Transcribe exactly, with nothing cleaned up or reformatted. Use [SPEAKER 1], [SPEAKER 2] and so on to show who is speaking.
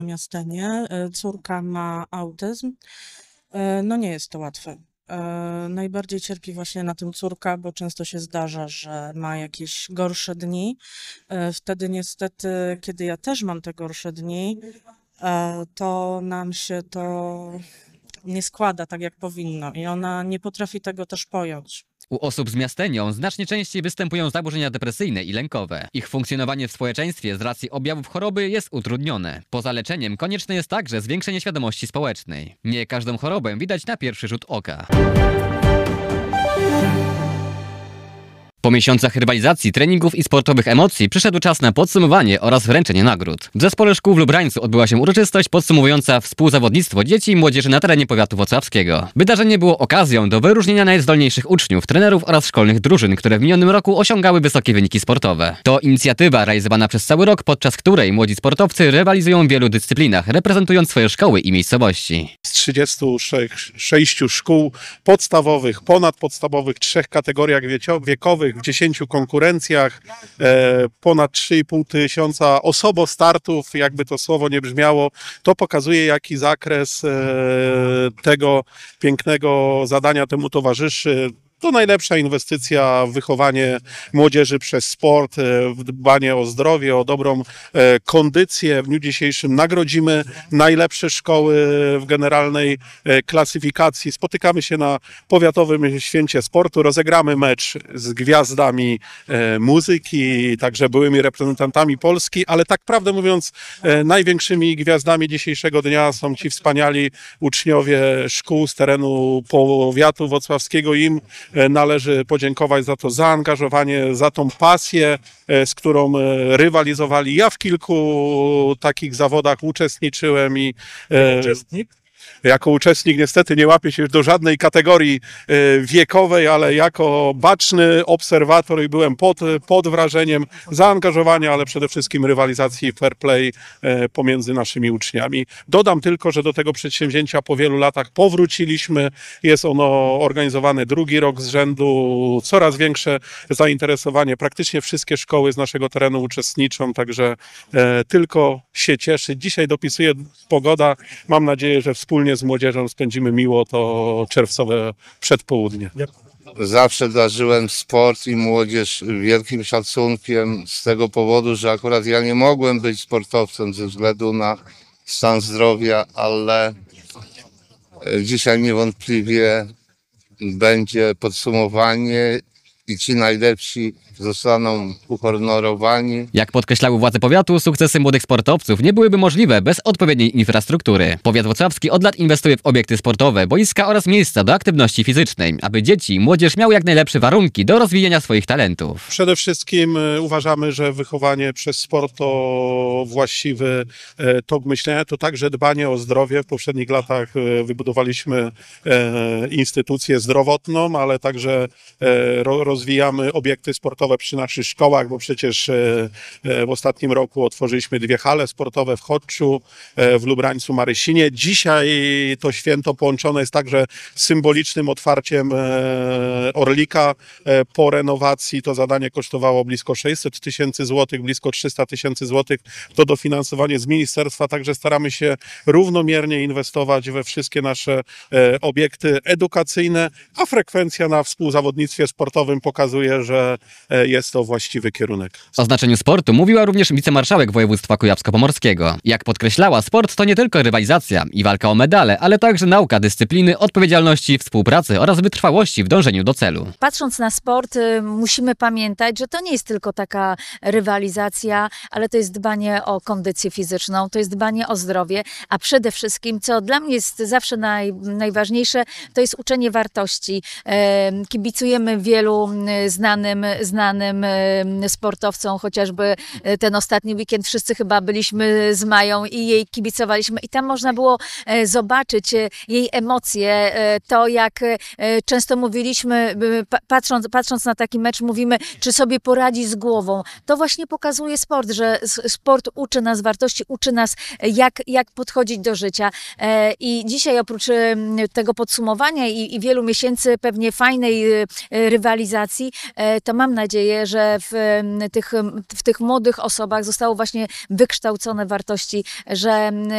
[SPEAKER 1] Miastenie. E, Córka ma autyzm. E, No nie jest to łatwe. E, Najbardziej cierpi właśnie na tym córka, bo często się zdarza, że ma jakieś gorsze dni. E, Wtedy niestety, kiedy ja też mam te gorsze dni, e, to nam się to nie składa tak, jak powinno i ona nie potrafi tego też pojąć.
[SPEAKER 2] U osób z miastenią znacznie częściej występują zaburzenia depresyjne i lękowe. Ich funkcjonowanie w społeczeństwie z racji objawów choroby jest utrudnione. Poza leczeniem konieczne jest także zwiększenie świadomości społecznej. Nie każdą chorobę widać na pierwszy rzut oka. Po miesiącach rywalizacji, treningów i sportowych emocji przyszedł czas na podsumowanie oraz wręczenie nagród. W Zespole Szkół w Lubrańcu odbyła się uroczystość podsumowująca współzawodnictwo dzieci i młodzieży na terenie powiatu włocławskiego. Wydarzenie było okazją do wyróżnienia najzdolniejszych uczniów, trenerów oraz szkolnych drużyn, które w minionym roku osiągały wysokie wyniki sportowe. To inicjatywa realizowana przez cały rok, podczas której młodzi sportowcy rywalizują w wielu dyscyplinach, reprezentując swoje szkoły i miejscowości.
[SPEAKER 3] Z trzydziestu sześciu szkół podstawowych, ponadpodstawowych, trzech kategoriach wiekowych, w dziesięciu konkurencjach, e, ponad trzy i pół tysiąca osobostartów, jakby to słowo nie brzmiało, to pokazuje, jaki zakres e, tego pięknego zadania temu towarzyszy. To najlepsza inwestycja w wychowanie młodzieży przez sport, w dbanie o zdrowie, o dobrą kondycję. W dniu dzisiejszym nagrodzimy najlepsze szkoły w generalnej klasyfikacji. Spotykamy się na Powiatowym Święcie Sportu, rozegramy mecz z gwiazdami muzyki, także byłymi reprezentantami Polski, ale tak prawdę mówiąc, największymi gwiazdami dzisiejszego dnia są ci wspaniali uczniowie szkół z terenu powiatu włocławskiego. Im należy podziękować za to zaangażowanie, za tą pasję, z którą rywalizowali. Ja w kilku takich zawodach uczestniczyłem i
[SPEAKER 4] Uczestnik?
[SPEAKER 3] Jako uczestnik niestety nie łapię się do żadnej kategorii wiekowej, ale jako baczny obserwator i byłem pod, pod wrażeniem zaangażowania, ale przede wszystkim rywalizacji fair play pomiędzy naszymi uczniami. Dodam tylko, że do tego przedsięwzięcia po wielu latach powróciliśmy. Jest ono organizowane drugi rok z rzędu. Coraz większe zainteresowanie. Praktycznie wszystkie szkoły z naszego terenu uczestniczą, także tylko się cieszyć. Dzisiaj dopisuje pogoda. Mam nadzieję, że wspólnie z młodzieżą spędzimy miło to czerwcowe przedpołudnie.
[SPEAKER 5] Zawsze darzyłem sport i młodzież wielkim szacunkiem z tego powodu, że akurat ja nie mogłem być sportowcem ze względu na stan zdrowia, ale dzisiaj niewątpliwie będzie podsumowanie i ci najlepsi zostaną uhonorowani.
[SPEAKER 2] Jak podkreślały władze powiatu, sukcesy młodych sportowców nie byłyby możliwe bez odpowiedniej infrastruktury. Powiat włocławski od lat inwestuje w obiekty sportowe, boiska oraz miejsca do aktywności fizycznej, aby dzieci i młodzież miały jak najlepsze warunki do rozwijania swoich talentów.
[SPEAKER 3] Przede wszystkim uważamy, że wychowanie przez sport to właściwy tok myślenia, to także dbanie o zdrowie. W poprzednich latach wybudowaliśmy instytucję zdrowotną, ale także rozwijamy obiekty sportowe przy naszych szkołach, bo przecież w ostatnim roku otworzyliśmy dwie hale sportowe w Chodczu, w Lubrańcu, Marysinie. Dzisiaj to święto połączone jest także symbolicznym otwarciem Orlika. Po renowacji to zadanie kosztowało blisko sześćset tysięcy złotych, blisko trzysta tysięcy złotych. To dofinansowanie z ministerstwa, także staramy się równomiernie inwestować we wszystkie nasze obiekty edukacyjne, a frekwencja na współzawodnictwie sportowym pokazuje, że jest to właściwy kierunek.
[SPEAKER 2] O znaczeniu sportu mówiła również wicemarszałek województwa kujawsko-pomorskiego. Jak podkreślała, sport to nie tylko rywalizacja i walka o medale, ale także nauka dyscypliny, odpowiedzialności, współpracy oraz wytrwałości w dążeniu do celu.
[SPEAKER 6] Patrząc na sport, musimy pamiętać, że to nie jest tylko taka rywalizacja, ale to jest dbanie o kondycję fizyczną, to jest dbanie o zdrowie, a przede wszystkim, co dla mnie jest zawsze naj, najważniejsze, to jest uczenie wartości. Kibicujemy wielu znanym, znanym sportowcom, chociażby ten ostatni weekend wszyscy chyba byliśmy z Mają i jej kibicowaliśmy i tam można było zobaczyć jej emocje, to jak często mówiliśmy, patrząc, patrząc na taki mecz, mówimy, czy sobie poradzi z głową. To właśnie pokazuje sport, że sport uczy nas wartości, uczy nas jak, jak podchodzić do życia i dzisiaj oprócz tego podsumowania i, i wielu miesięcy pewnie fajnej rywalizacji, to mam nadzieję, nadzieję, że w em, tych, w tych młodych osobach zostało właśnie wykształcone wartości, że